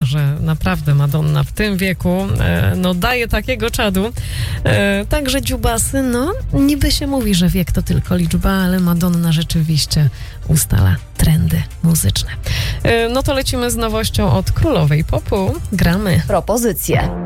że naprawdę Madonna w tym wieku daje takiego czadu. Także dziubasy, niby się mówi, że wiek to tylko liczba, ale Madonna rzeczywiście ustala trendy muzyczne. To lecimy z nowością od królowej popu. Gramy. Propozycje.